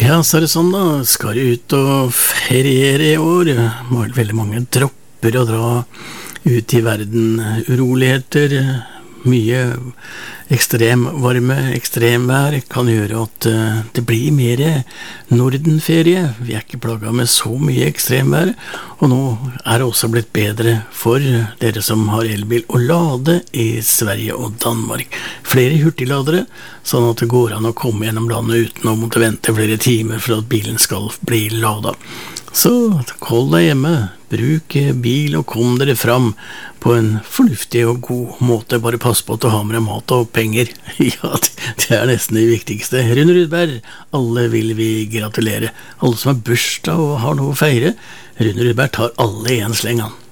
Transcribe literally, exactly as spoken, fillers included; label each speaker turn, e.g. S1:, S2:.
S1: Ja, så er det sånn da, skal du ut og feriere i år, veldig mange dropper å dra ut i verden, uroligheter, mye ekstrem varme, ekstremvær kan gjøre at det blir mer Nordenferie. Vi er ikke plaget med så mye ekstremvær, og nå er det også blitt bedre for dere som har elbil å lade i Sverige og Danmark. Flere hurtigladere, sånn at det går an å komme gjennom landet uten å måtte vente flere timer for at bilen skal bli ladet. Så hold deg hjemme, bruk bil og kom dere fram på en fornuftig og god måte. Bare pass på at du har med deg mat og penger. Ja, det er nesten det viktigste. Rune Rudberg, alle vil vi gratulere. Alle som har bursdag og har noe å feire. Rune Rudberg tar alle i en sleng, han.